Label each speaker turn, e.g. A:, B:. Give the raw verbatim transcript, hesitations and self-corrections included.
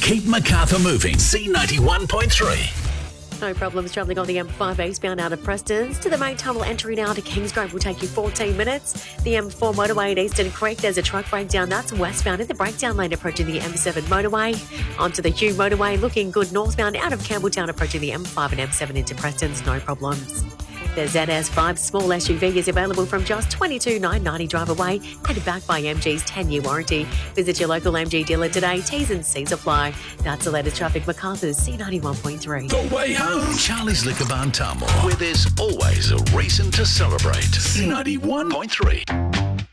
A: Keep Macarthur moving. C ninety-one point three.
B: No problems travelling on the M five eastbound out of Preston's. To the main tunnel entry now to Kingsgrove will take you fourteen minutes. The M four motorway at Eastern Creek, there's a truck breakdown. That's westbound in the breakdown lane approaching the M seven motorway. Onto the Hugh motorway, looking good northbound out of Campbelltown approaching the M five and M seven into Preston's. No problems. The Z S five small S U V is available from just twenty-two thousand nine hundred ninety drive away and backed by M G's ten-year warranty. Visit your local M G dealer today. T's and C's apply. That's the latest traffic. Macarthur's C ninety-one point three.
A: The way home. Charlie's Liquor Barn Tamworth, where there's always a reason to celebrate. C ninety-one point three.